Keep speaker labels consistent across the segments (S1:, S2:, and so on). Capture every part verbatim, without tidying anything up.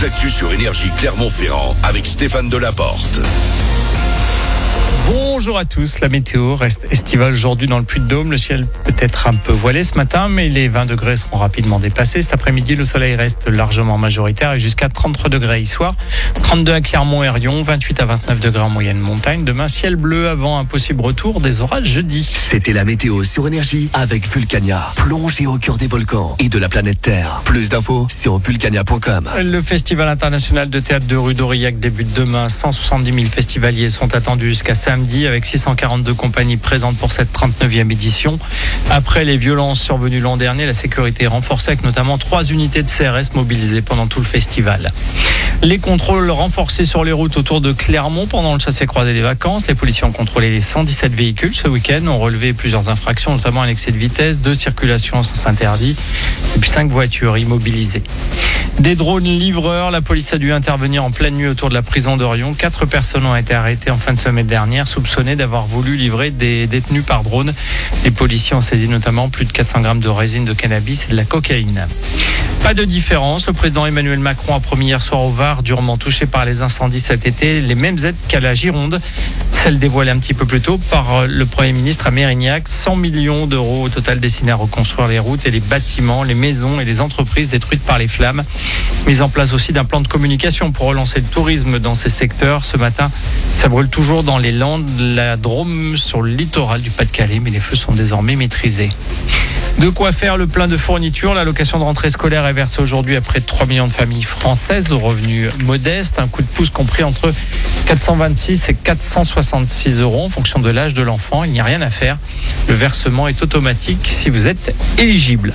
S1: l'actu sur Énergie Clermont-Ferrand avec Stéphane Delaporte.
S2: Bonjour à tous, la météo reste estivale aujourd'hui dans le Puy-de-Dôme. Le ciel peut être un peu voilé ce matin, mais les vingt degrés seront rapidement dépassés. Cet après-midi, le soleil reste largement majoritaire et jusqu'à trente-trois degrés hier soir. trente-deux à Clermont et Rion, vingt-huit à vingt-neuf degrés en moyenne montagne. Demain, ciel bleu avant un possible retour des orages jeudi.
S3: C'était la météo sur Énergie avec Vulcania. Plongez au cœur des volcans et de la planète Terre. Plus d'infos sur vulcania point com.
S2: Le Festival international de théâtre de rue d'Aurillac débute demain. cent soixante-dix mille festivaliers sont attendus jusqu'à samedi avec six cent quarante-deux compagnies présentes pour cette trente-neuvième édition. Après les violences survenues l'an dernier, la sécurité est renforcée avec notamment trois unités de C R S mobilisées pendant tout le festival. Les contrôles renforcés sur les routes autour de Clermont pendant le chassé-croisé des vacances. Les policiers ont contrôlé les cent dix-sept véhicules ce week-end, ont relevé plusieurs infractions, notamment un excès de vitesse, deux circulations sans interdit et puis cinq voitures immobilisées. Des drones livreurs, la police a dû intervenir en pleine nuit autour de la prison d'Orion. Quatre personnes ont été arrêtées en fin de semaine dernière, soupçonnées d'avoir voulu livrer des détenus par drone. Les policiers ont saisi notamment plus de quatre cents grammes de résine de cannabis et de la cocaïne. Pas de différence, le président Emmanuel Macron a promis hier soir au Var, durement touché par les incendies cet été, les mêmes aides qu'à la Gironde. Celle dévoilée un petit peu plus tôt par le Premier ministre à Mérignac, cent millions d'euros au total destinés à reconstruire les routes et les bâtiments, les maisons et les entreprises détruites par les flammes. Mise en place aussi d'un plan de communication pour relancer le tourisme dans ces secteurs. Ce matin, ça brûle toujours dans les Landes, la Drôme, sur le littoral du Pas-de-Calais, mais les feux sont désormais maîtrisés. De quoi faire le plein de fournitures. L'allocation de rentrée scolaire est versée aujourd'hui à près de trois millions de familles françaises aux revenus modestes. Un coup de pouce compris entre quatre cent vingt-six et quatre cent soixante-six euros en fonction de l'âge de l'enfant. Il n'y a rien à faire. Le versement est automatique si vous êtes éligible.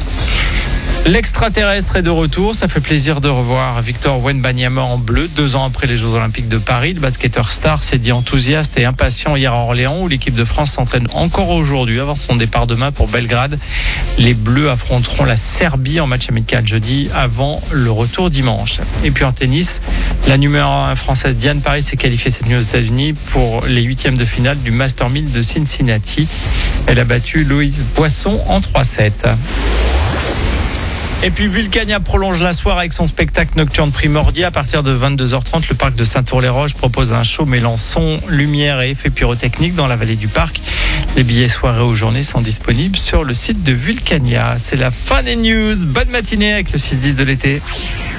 S2: L'extraterrestre est de retour, ça fait plaisir de revoir Victor Wembanyama en bleu, deux ans après les Jeux Olympiques de Paris. Le basketteur star s'est dit enthousiaste et impatient hier à Orléans où l'équipe de France s'entraîne encore aujourd'hui avant son départ demain pour Belgrade. Les Bleus affronteront la Serbie en match amical jeudi avant le retour dimanche. Et puis en tennis, la numéro un française Diane Paris s'est qualifiée cette nuit aux États-Unis pour les huitièmes de finale du Master mille de Cincinnati. Elle a battu Louise Boisson en trois sept. Et puis Vulcania prolonge la soirée avec son spectacle nocturne Primordia. À partir de vingt-deux heures trente, le parc de Saint-Ours-les-Roches propose un show mêlant son, lumière et effets pyrotechniques dans la vallée du parc. Les billets soirée ou journée sont disponibles sur le site de Vulcania. C'est la fin des news. Bonne matinée avec le six dix de l'été.